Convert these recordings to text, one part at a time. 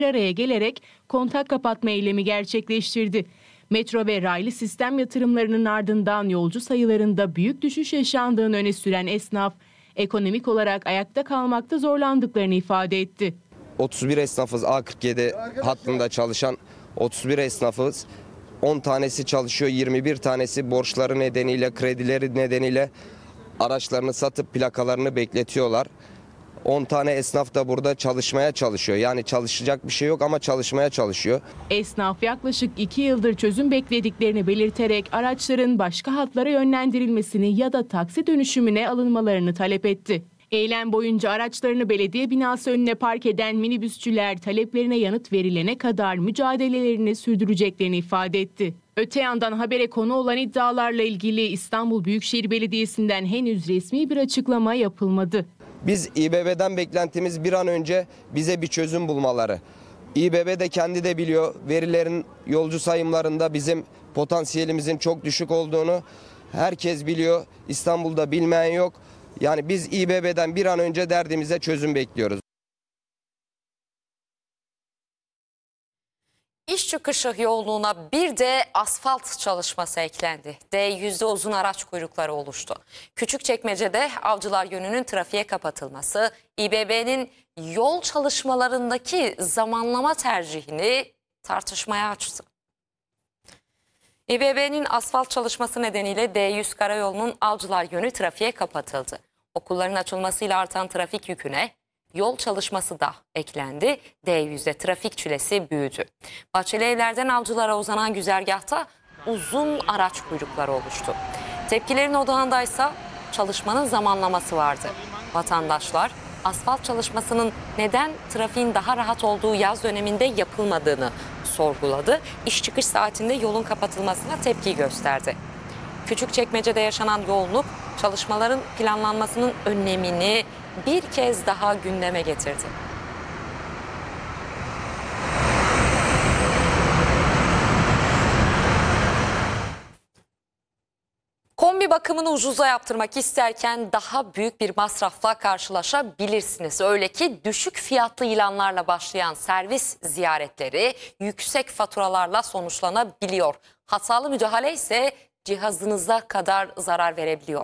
araya gelerek kontak kapatma eylemi gerçekleştirdi. Metro ve raylı sistem yatırımlarının ardından yolcu sayılarında büyük düşüş yaşandığını öne süren esnaf, ekonomik olarak ayakta kalmakta zorlandıklarını ifade etti. 31 esnafız, A47 hattında çalışan 31 esnafız. 10 tanesi çalışıyor, 21 tanesi borçları nedeniyle, kredileri nedeniyle araçlarını satıp plakalarını bekletiyorlar. 10 tane esnaf da burada çalışmaya çalışıyor. Yani çalışacak bir şey yok ama çalışmaya çalışıyor. Esnaf yaklaşık 2 yıldır çözüm beklediklerini belirterek araçların başka hatlara yönlendirilmesini ya da taksi dönüşümüne alınmalarını talep etti. Eylem boyunca araçlarını belediye binası önüne park eden minibüsçüler taleplerine yanıt verilene kadar mücadelelerini sürdüreceklerini ifade etti. Öte yandan habere konu olan iddialarla ilgili İstanbul Büyükşehir Belediyesi'nden henüz resmi bir açıklama yapılmadı. Biz İBB'den beklentimiz bir an önce bize bir çözüm bulmaları. İBB de kendi de biliyor, verilerin yolcu sayımlarında bizim potansiyelimizin çok düşük olduğunu herkes biliyor. İstanbul'da bilmeyen yok. Yani biz İBB'den bir an önce derdimize çözüm bekliyoruz. İş çıkışı yoğunluğuna bir de asfalt çalışması eklendi. D100'de uzun araç kuyrukları oluştu. Küçükçekmece'de Avcılar yönünün trafiğe kapatılması, İBB'nin yol çalışmalarındaki zamanlama tercihini tartışmaya açtı. İBB'nin asfalt çalışması nedeniyle D100 karayolunun Avcılar yönü trafiğe kapatıldı. Okulların açılmasıyla artan trafik yüküne yol çalışması da eklendi. D100'de trafik çilesi büyüdü. Bahçeli Evler'den Avcılar'a uzanan güzergahta uzun araç kuyrukları oluştu. Tepkilerin odağındaysa çalışmanın zamanlaması vardı. Vatandaşlar asfalt çalışmasının neden trafiğin daha rahat olduğu yaz döneminde yapılmadığını sorguladı. İş çıkış saatinde yolun kapatılmasına tepki gösterdi. Küçükçekmece'de yaşanan yoğunluk çalışmaların planlanmasının önemini bir kez daha gündeme getirdi. Kombi bakımını ucuza yaptırmak isterken daha büyük bir masrafla karşılaşabilirsiniz. Öyle ki düşük fiyatlı ilanlarla başlayan servis ziyaretleri yüksek faturalarla sonuçlanabiliyor. Hatalı müdahale ise cihazınıza kadar zarar verebiliyor.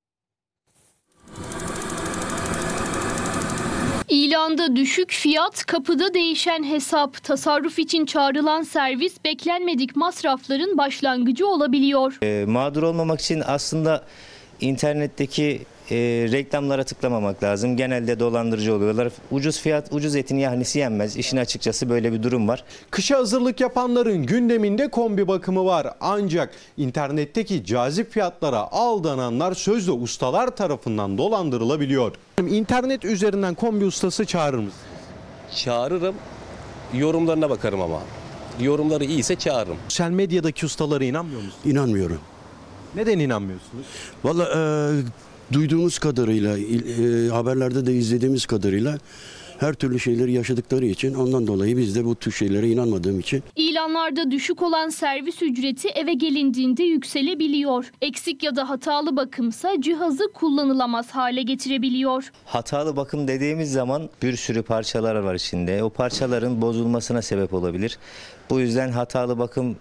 İlanda düşük fiyat, kapıda değişen hesap. Tasarruf için çağrılan servis beklenmedik masrafların başlangıcı olabiliyor. Mağdur olmamak için aslında internetteki reklamlara tıklamamak lazım. Genelde dolandırıcı oluyorlar. Ucuz fiyat, ucuz etin yahnisi yenmez. İşin açıkçası böyle bir durum var. Kışa hazırlık yapanların gündeminde kombi bakımı var. Ancak internetteki cazip fiyatlara aldananlar sözde ustalar tarafından dolandırılabiliyor. İnternet üzerinden kombi ustası çağırır mısınız? Çağırırım. Yorumlarına bakarım ama. Yorumları iyiyse çağırırım. Sosyal medyadaki ustalara inanmıyor musunuz? İnanmıyorum. Neden inanmıyorsunuz? Vallahi duyduğumuz kadarıyla, haberlerde de izlediğimiz kadarıyla her türlü şeyleri yaşadıkları için, ondan dolayı biz de bu tür şeylere inanmadığım için. İlanlarda düşük olan servis ücreti eve gelindiğinde yükselebiliyor. Eksik ya da hatalı bakımsa cihazı kullanılamaz hale getirebiliyor. Hatalı bakım dediğimiz zaman bir sürü parçalar var içinde. O parçaların bozulmasına sebep olabilir. Bu yüzden hatalı bakım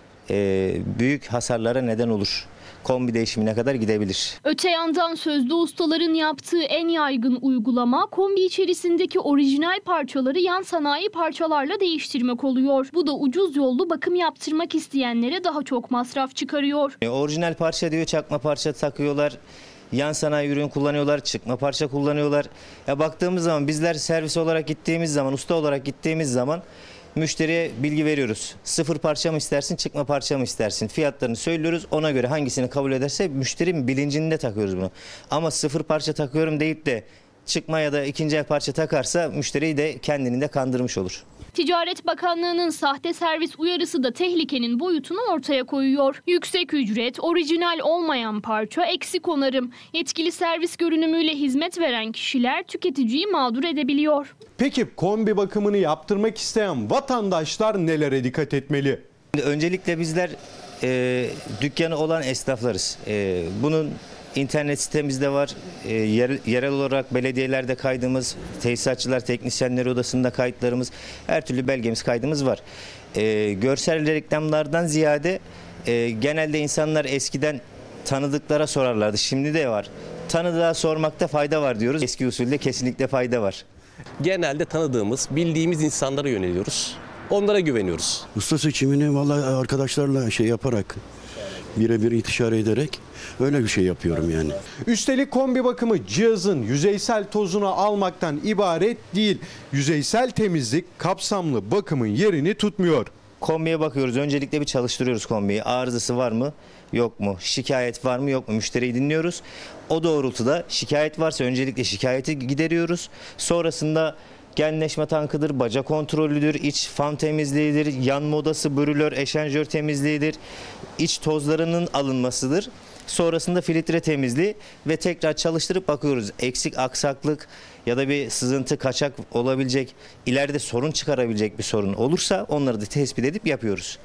büyük hasarlara neden olur. Kombi değişimine kadar gidebilir. Öte yandan sözde ustaların yaptığı en yaygın uygulama kombi içerisindeki orijinal parçaları yan sanayi parçalarla değiştirmek oluyor. Bu da ucuz yollu bakım yaptırmak isteyenlere daha çok masraf çıkarıyor. Orijinal parça diyor, çakma parça takıyorlar. Yan sanayi ürün kullanıyorlar, çıkma parça kullanıyorlar. Ya baktığımız zaman bizler servis olarak gittiğimiz zaman, usta olarak gittiğimiz zaman müşteriye bilgi veriyoruz. Sıfır parça mı istersin, çıkma parça mı istersin? Fiyatlarını söylüyoruz. Ona göre hangisini kabul ederse müşterinin bilincinde takıyoruz bunu. Ama sıfır parça takıyorum deyip de çıkma ya da ikinci el parça takarsa müşteriyi de kendini de kandırmış olur. Ticaret Bakanlığı'nın sahte servis uyarısı da tehlikenin boyutunu ortaya koyuyor. Yüksek ücret, orijinal olmayan parça, eksik onarım. Yetkili servis görünümüyle hizmet veren kişiler tüketiciyi mağdur edebiliyor. Peki kombi bakımını yaptırmak isteyen vatandaşlar nelere dikkat etmeli? Öncelikle bizler dükkanı olan esnaflarız. Bunun internet sitemizde var. Yerel olarak belediyelerde kaydımız, tesisatçılar, teknisyenleri odasında kayıtlarımız, her türlü belgemiz, kaydımız var. Görsel reklamlardan ziyade genelde insanlar eskiden tanıdıklara sorarlardı. Şimdi de var. Tanıdığa sormakta fayda var diyoruz. Eski usulde kesinlikle fayda var. Genelde tanıdığımız, bildiğimiz insanlara yöneliyoruz. Onlara güveniyoruz. Usta seçimini vallahi arkadaşlarla yaparak, birebir istişare ederek öyle bir şey yapıyorum yani. Üstelik kombi bakımı cihazın yüzeysel tozunu almaktan ibaret değil. Yüzeysel temizlik kapsamlı bakımın yerini tutmuyor. Kombiye bakıyoruz. Öncelikle bir çalıştırıyoruz kombiyi. Arızası var mı? Yok mu? Şikayet var mı? Yok mu? Müşteriyi dinliyoruz. O doğrultuda şikayet varsa öncelikle şikayeti gideriyoruz. Sonrasında genleşme tankıdır, baca kontrolüdür, iç fan temizliğidir, yanma odası, brülör, eşanjör temizliğidir, iç tozlarının alınmasıdır. Sonrasında filtre temizliği ve tekrar çalıştırıp bakıyoruz. Eksik, aksaklık ya da bir sızıntı, kaçak olabilecek, ileride sorun çıkarabilecek bir sorun olursa onları da tespit edip yapıyoruz.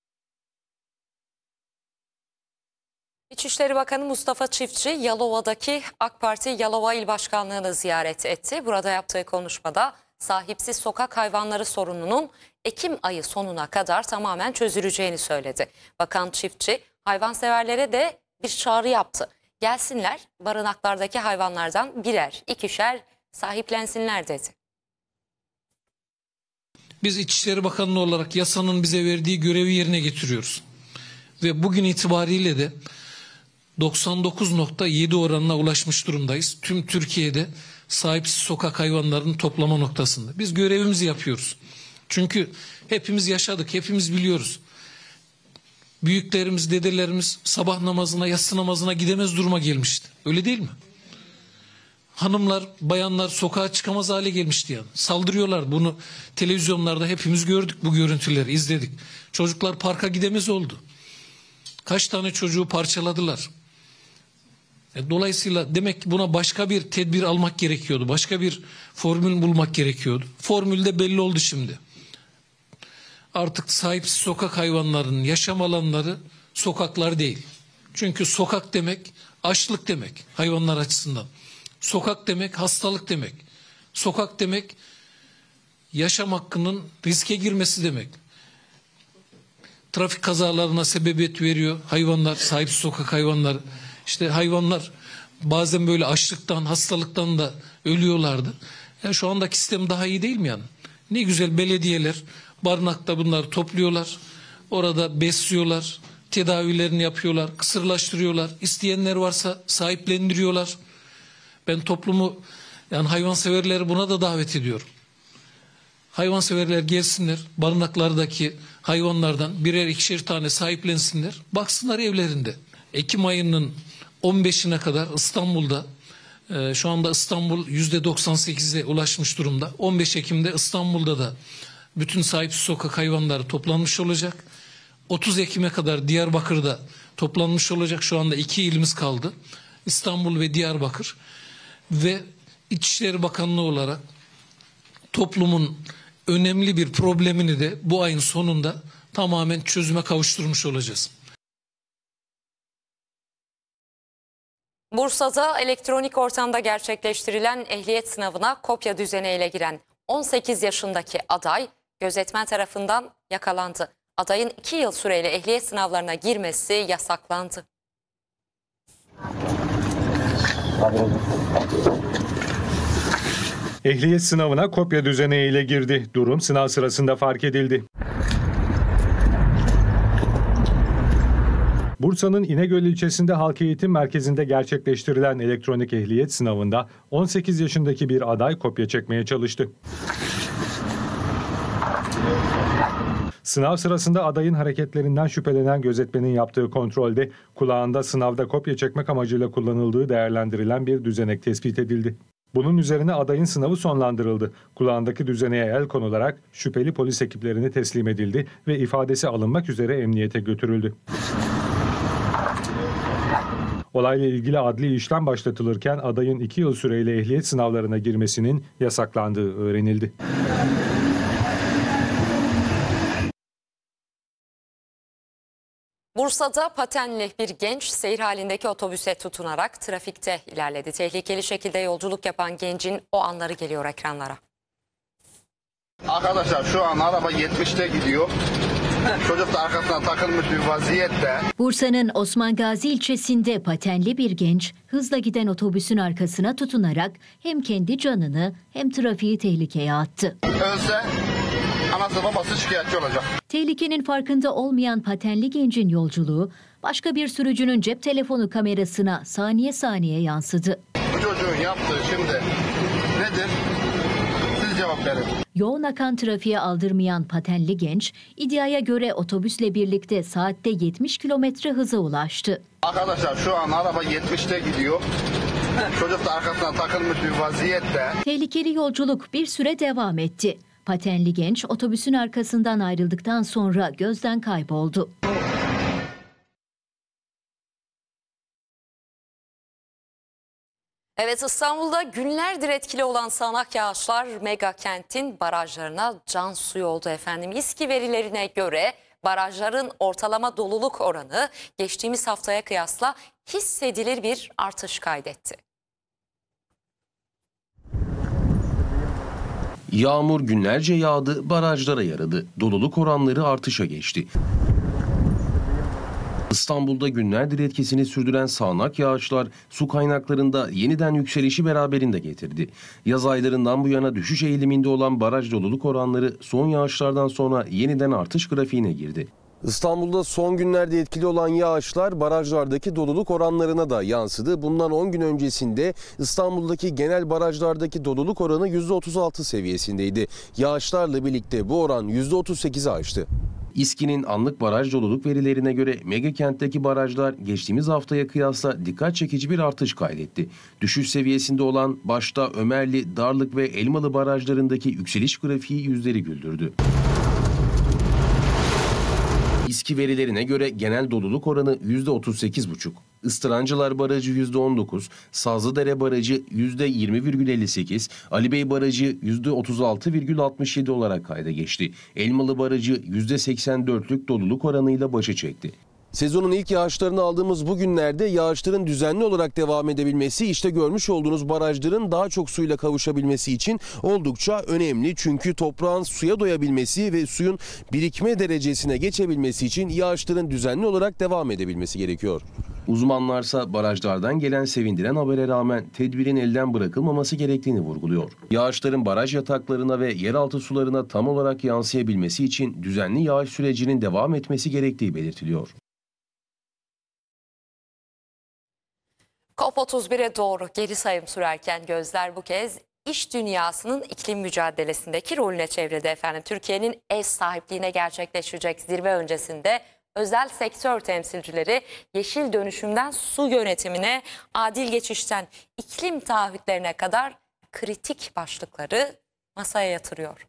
İçişleri Bakanı Mustafa Çiftçi, Yalova'daki AK Parti Yalova İl Başkanlığı'nı ziyaret etti. Burada yaptığı konuşmada sahipsiz sokak hayvanları sorununun Ekim ayı sonuna kadar tamamen çözüleceğini söyledi. Bakan Çiftçi, hayvanseverlere de bir çağrı yaptı. Gelsinler, barınaklardaki hayvanlardan birer, ikişer sahiplensinler dedi. Biz İçişleri Bakanlığı olarak yasanın bize verdiği görevi yerine getiriyoruz. Ve bugün itibariyle de 99.7 oranına ulaşmış durumdayız. Tüm Türkiye'de sahipsiz sokak hayvanlarının toplama noktasında. Biz görevimizi yapıyoruz. Çünkü hepimiz yaşadık, hepimiz biliyoruz. Büyüklerimiz, dedelerimiz sabah namazına, yatsı namazına gidemez duruma gelmişti. Öyle değil mi? Hanımlar, bayanlar sokağa çıkamaz hale gelmişti yani. Saldırıyorlar. Bunu televizyonlarda hepimiz gördük, bu görüntüleri izledik. Çocuklar parka gidemez oldu. Kaç tane çocuğu parçaladılar. Dolayısıyla demek ki buna başka bir tedbir almak gerekiyordu. Başka bir formül bulmak gerekiyordu. Formül de belli oldu şimdi. Artık sahipsiz sokak hayvanlarının yaşam alanları sokaklar değil. Çünkü sokak demek açlık demek hayvanlar açısından. Sokak demek hastalık demek. Sokak demek yaşam hakkının riske girmesi demek. Trafik kazalarına sebebiyet veriyor hayvanlar, sahipsiz sokak hayvanları. İşte hayvanlar bazen böyle açlıktan, hastalıktan da ölüyorlardı. Yani şu andaki sistem daha iyi değil mi yani? Ne güzel belediyeler barınakta bunları topluyorlar. Orada besliyorlar, tedavilerini yapıyorlar, kısırlaştırıyorlar. İsteyenler varsa sahiplendiriyorlar. Ben toplumu, yani hayvanseverleri buna da davet ediyorum. Hayvanseverler gelsinler, barınaklardaki hayvanlardan birer ikişer tane sahiplensinler, baksınlar evlerinde. Ekim ayının 15'ine kadar İstanbul'da, şu anda İstanbul %98'e ulaşmış durumda. 15 Ekim'de İstanbul'da da bütün sahipsiz sokak hayvanları toplanmış olacak. 30 Ekim'e kadar Diyarbakır'da toplanmış olacak. Şu anda 2 ilimiz kaldı. İstanbul ve Diyarbakır. Ve İçişleri Bakanlığı olarak toplumun önemli bir problemini de bu ayın sonunda tamamen çözüme kavuşturmuş olacağız. Bursa'da elektronik ortamda gerçekleştirilen ehliyet sınavına kopya düzeneğiyle giren 18 yaşındaki aday gözetmen tarafından yakalandı. Adayın 2 yıl süreyle ehliyet sınavlarına girmesi yasaklandı. Ehliyet sınavına kopya düzeneğiyle girdi. Durum sınav sırasında fark edildi. Bursa'nın İnegöl ilçesinde Halk Eğitim Merkezi'nde gerçekleştirilen elektronik ehliyet sınavında 18 yaşındaki bir aday kopya çekmeye çalıştı. Sınav sırasında adayın hareketlerinden şüphelenen gözetmenin yaptığı kontrolde kulağında sınavda kopya çekmek amacıyla kullanıldığı değerlendirilen bir düzenek tespit edildi. Bunun üzerine adayın sınavı sonlandırıldı. Kulağındaki düzeneğe el konularak şüpheli polis ekiplerine teslim edildi ve ifadesi alınmak üzere emniyete götürüldü. Olayla ilgili adli işlem başlatılırken adayın 2 yıl süreyle ehliyet sınavlarına girmesinin yasaklandığı öğrenildi. Bursa'da patenli bir genç seyir halindeki otobüse tutunarak trafikte ilerledi. Tehlikeli şekilde yolculuk yapan gencin o anları geliyor ekranlara. Arkadaşlar şu an araba 70'te gidiyor. Çocuk da arkasına takılmış bir vaziyette. Bursa'nın Osman Gazi ilçesinde patenli bir genç hızla giden otobüsün arkasına tutunarak hem kendi canını hem trafiği tehlikeye attı. Ölse anası babası şikayetçi olacak. Tehlikenin farkında olmayan patenli gencin yolculuğu başka bir sürücünün cep telefonu kamerasına saniye saniye yansıdı. Bu çocuğun yaptığı şimdi nedir? Siz cevap verin. Yoğun akan trafiğe aldırmayan patenli genç, iddiaya göre otobüsle birlikte saatte 70 kilometre hıza ulaştı. Arkadaşlar şu an araba 70'te gidiyor. Çocuk da arkasına takılmış bir vaziyette. Tehlikeli yolculuk bir süre devam etti. Patenli genç otobüsün arkasından ayrıldıktan sonra gözden kayboldu. Evet, İstanbul'da günlerdir etkili olan sağanak yağışlar mega kentin barajlarına can suyu oldu efendim. İSKİ verilerine göre barajların ortalama doluluk oranı geçtiğimiz haftaya kıyasla hissedilir bir artış kaydetti. Yağmur günlerce yağdı, barajlara yaradı. Doluluk oranları artışa geçti. İstanbul'da günlerdir etkisini sürdüren sağanak yağışlar su kaynaklarında yeniden yükselişi beraberinde getirdi. Yaz aylarından bu yana düşüş eğiliminde olan baraj doluluk oranları son yağışlardan sonra yeniden artış grafiğine girdi. İstanbul'da son günlerde etkili olan yağışlar barajlardaki doluluk oranlarına da yansıdı. Bundan 10 gün öncesinde İstanbul'daki genel barajlardaki doluluk oranı %36 seviyesindeydi. Yağışlarla birlikte bu oran %38'i aştı. İSKİ'nin anlık baraj doluluk verilerine göre mega kentteki barajlar geçtiğimiz haftaya kıyasla dikkat çekici bir artış kaydetti. Düşüş seviyesinde olan başta Ömerli, Darlık ve Elmalı barajlarındaki yükseliş grafiği yüzleri güldürdü. İSKİ verilerine göre genel doluluk oranı %38,5. Istırancılar Barajı %19, Sazlıdere Barajı %20,58, Ali Bey Barajı %36,67 olarak kayda geçti. Elmalı Barajı %84'lük doluluk oranıyla başa çekti. Sezonun ilk yağışlarını aldığımız bu günlerde yağışların düzenli olarak devam edebilmesi, işte görmüş olduğunuz barajların daha çok suyla kavuşabilmesi için oldukça önemli. Çünkü toprağın suya doyabilmesi ve suyun birikme derecesine geçebilmesi için yağışların düzenli olarak devam edebilmesi gerekiyor. Uzmanlarsa barajlardan gelen sevindiren habere rağmen tedbirin elden bırakılmaması gerektiğini vurguluyor. Yağışların baraj yataklarına ve yeraltı sularına tam olarak yansıyabilmesi için düzenli yağış sürecinin devam etmesi gerektiği belirtiliyor. COP31'e doğru geri sayım sürerken gözler bu kez iş dünyasının iklim mücadelesindeki rolüne çevrildi efendim. Türkiye'nin ev sahipliğine gerçekleşecek zirve öncesinde özel sektör temsilcileri yeşil dönüşümden su yönetimine, adil geçişten iklim taahhütlerine kadar kritik başlıkları masaya yatırıyor.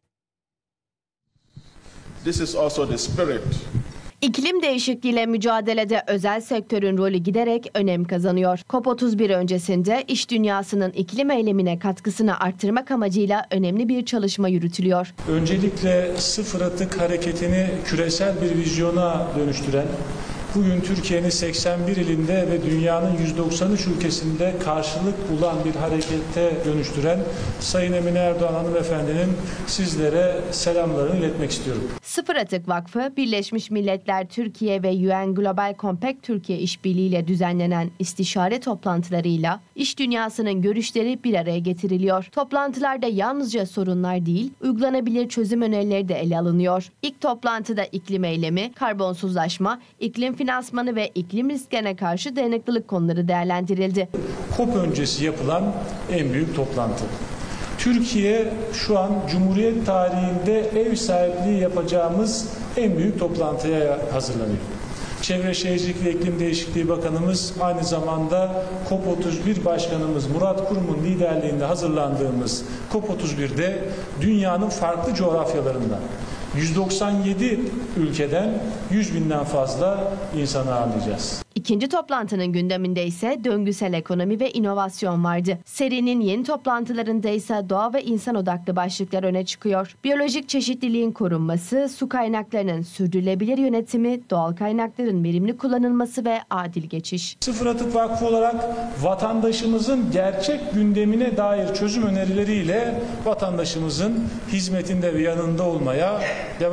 This is also the spirit. İklim değişikliğiyle mücadelede özel sektörün rolü giderek önem kazanıyor. COP31 öncesinde iş dünyasının iklim eylemine katkısını arttırmak amacıyla önemli bir çalışma yürütülüyor. Öncelikle sıfır atık hareketini küresel bir vizyona dönüştüren, bugün Türkiye'nin 81 ilinde ve dünyanın 193 ülkesinde karşılık bulan bir harekete dönüştüren Sayın Emine Erdoğan hanımefendinin sizlere selamlarını iletmek istiyorum. Sıfır Atık Vakfı, Birleşmiş Milletler Türkiye ve UN Global Compact Türkiye işbirliğiyle düzenlenen istişare toplantılarıyla iş dünyasının görüşleri bir araya getiriliyor. Toplantılarda yalnızca sorunlar değil, uygulanabilir çözüm önerileri de ele alınıyor. İlk toplantıda iklim eylemi, karbonsuzlaşma, iklim finansmanı ve iklim risklerine karşı dayanıklılık konuları değerlendirildi. COP öncesi yapılan en büyük toplantı. Türkiye şu an Cumhuriyet tarihinde ev sahipliği yapacağımız en büyük toplantıya hazırlanıyor. Çevre Şehircilik ve İklim Değişikliği Bakanımız, aynı zamanda COP31 Başkanımız Murat Kurum'un liderliğinde hazırlandığımız COP31'de dünyanın farklı coğrafyalarından 197 ülkeden 100 binden fazla insanı ağırlayacağız. İkinci toplantının gündeminde ise döngüsel ekonomi ve inovasyon vardı. Serinin yeni toplantılarında ise doğa ve insan odaklı başlıklar öne çıkıyor. Biyolojik çeşitliliğin korunması, su kaynaklarının sürdürülebilir yönetimi, doğal kaynakların verimli kullanılması ve adil geçiş. Sıfır Atık Vakfı olarak vatandaşımızın gerçek gündemine dair çözüm önerileriyle vatandaşımızın hizmetinde ve yanında olmaya devam